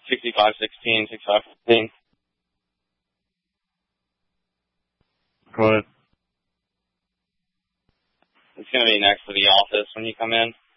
6516, 6515. Go ahead. It's going to be next to the office when you come in.